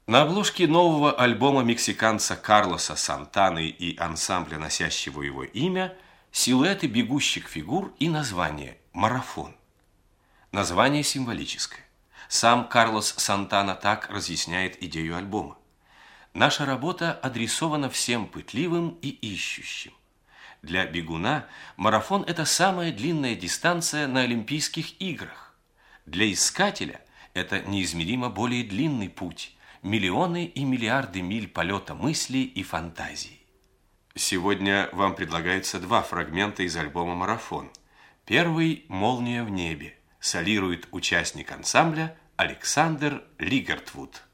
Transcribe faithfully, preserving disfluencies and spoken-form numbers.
На обложке нового альбома мексиканца Карлоса Сантаны и ансамбля, носящего его имя, силуэты бегущих фигур и название «Марафон». Название символическое. Сам Карлос Сантана так разъясняет идею альбома. Наша работа адресована всем пытливым и ищущим. Для бегуна марафон – это самая длинная дистанция на Олимпийских играх. Для искателя это неизмеримо более длинный путь, миллионы и миллиарды миль полета мыслей и фантазий. Сегодня вам предлагается два фрагмента из альбома «Марафон». Первый «Молния в небе» солирует участник ансамбля Александр Лигартвуд.